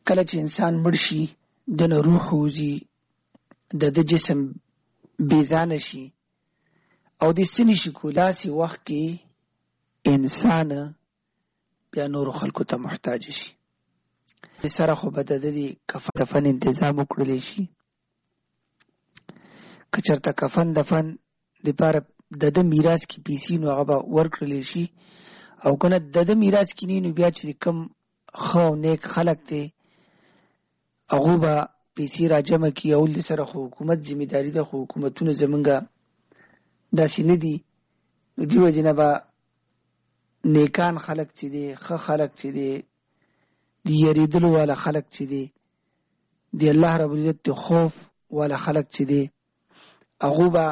کله چې انسان مړ شي دنه روح وځي د جسم بیزانه شي او د سنی شي کولاسي وخت کې انسان بیا نور خلکو ته محتاج شي سره خو به د کفن تنظیم وکړلی شي که چېرته کفن دفن دپاره د میراث کې پیسې نو هغه به ورکړلی شي او که نه د میراث کې نه نو بیا چې کوم ښه او نیک خلک دی هغو به پیسې راجمع کړي او د سره خو حکومت ذمهداري ده خو حکومتونه زمونږ داسې نه دي نو دې وجې نه به نیکان خلک چې دی ښه خلک چې دی د یریدلو والا خلک چې دی د الله رب العزت د خوف والا خلک چې دی هغو به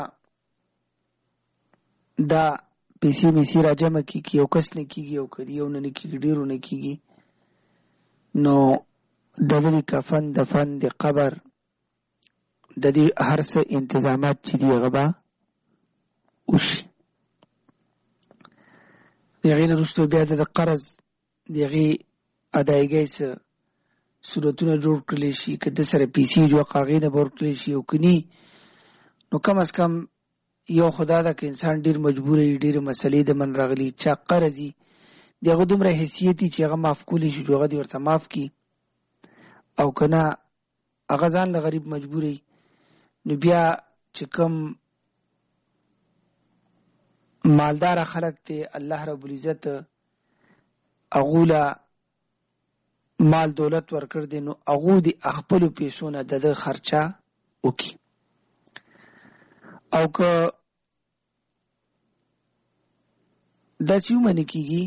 دا پیسې میسې راجمع کېږي یو کس نه کېږي او که د یو نه نه کېږي ډېرو نه کېږي نو د دې کفن دفن د قبر د دې هر څه انتظامات چې دي هغه به وشي د هغې نه وروسته بیا د قرض د هغې ادایګۍ څه صورتونه جوړ کړلی شي که د سره پیسې جو هغې نه به ورکړلی شي او که نی نو کم از کم یو خدا ده که انسان ډېر مجبوره وي ډېرې مسلې د من راغلي چا قرض وي د هغه دومره حیثیت وي چې هغه معاف کولی شي چې هغه دې ورته معاف کړي او که نه هغه ځان له غریب مجبوره وي نو بیا چې کوم مالداره خلک دی الله رب العزت هغو له مال دولت ورکړ دی نو هغو د خپلو پیسو نه د ده خرچه وکړي او که داسې ومنې کېږي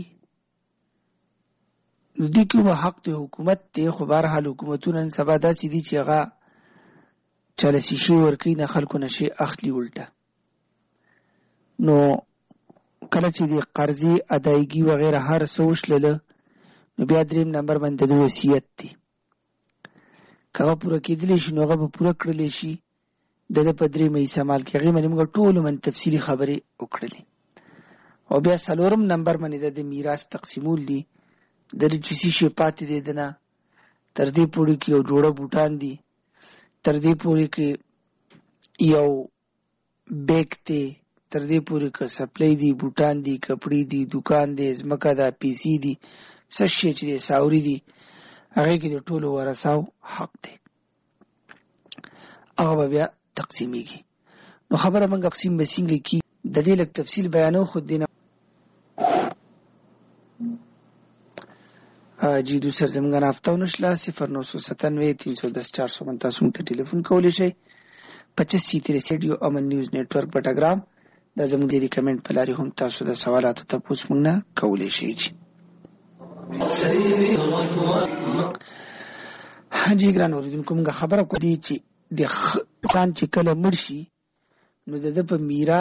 نو دې کې به حق د حکومت دی خو بهرحال حکومتونه نن سبا داسې دي چې هغه چاله شیشې ورکوي نه خلکو نه شی اخلي الټه نو کله چې د قرضې ادایګي وغیره هر څه وشلله نو بیا دریم نمبر باندې د وصیت دی که هغه پوره کېدلی شي نو هغه به پوره کړلی شي د ده په درېیمه حصه مال کې هغې باندې موږ ټولو باندې تفصیلي خبرې وکړلې او بیا څلورم نمبر باندې د میراث تقسیمول دي د دې چې څه شی پاتې دی د نه تر دې پورې کې یو جوړه بوټان دي تر دې پورې کې یو بیگ دی تر دې پورې که سپلی دي بوټان دي کپړې دي دوکان دی ځمکه ده پیسې دي څه شی چې دی ساوري دي هغې کې د ټولو ورثاو حق دی هغه به بیا تقسیمیږي نو خبره موږ تقسیم به څنګه کي د دې لږ تفصیل بیانو خو دې نه جی دوسر زمونږ نه هفته ونشله 0997 310 450 تاسو موږ ته ټلیفون کولی شئ 25 ریډیو امن نیوز نیټورک بټګرام دا زموږ د کمنټ په لارې هم تاسو د سوالاتو تپوس موږ نه کولی شئ جی ګران اوریدونکو موږ خبره کو دي چې د انسان چې کله مړ شي نو د ده په میراث